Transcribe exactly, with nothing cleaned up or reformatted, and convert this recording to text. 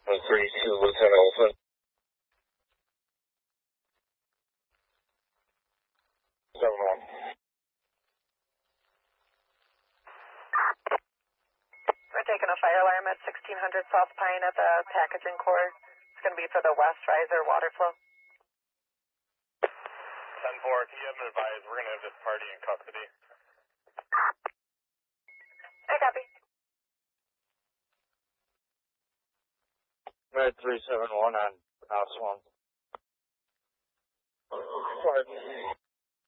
three two, Lieutenant Olson. seven one. We're taking a fire alarm at sixteen hundred South Pine at the packaging core. It's going to be for the west riser water flow. ten four, can you have them advise? We're going to have this party in custody. I copy. Med three seven one on house one. Five.